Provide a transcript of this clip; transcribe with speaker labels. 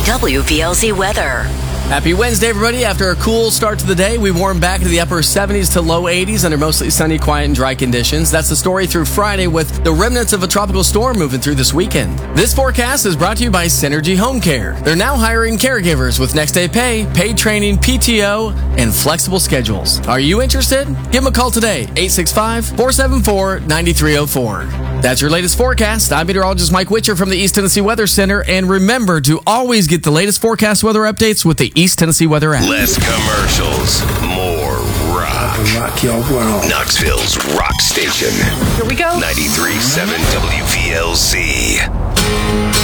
Speaker 1: WVLZ weather.
Speaker 2: Happy Wednesday, everybody. After a cool start to the day, we warm back into the upper 70s to low 80s under mostly sunny, quiet, and dry conditions. That's the story through Friday with the remnants of a tropical storm moving through this weekend. This forecast is brought to you by Synergy Home Care. They're now hiring caregivers with next day pay, paid training, PTO, and flexible schedules. Are you interested? Give them a call today, 865-474-9304. That's your latest forecast. I'm meteorologist Mike Witcher from the East Tennessee Weather Center. And remember to always get the latest forecast weather updates with the East Tennessee Weather app.
Speaker 3: Less commercials, more rock.
Speaker 4: Rock your world.
Speaker 3: Knoxville's rock station.
Speaker 1: Here we go.
Speaker 3: 93.7 WVLZ.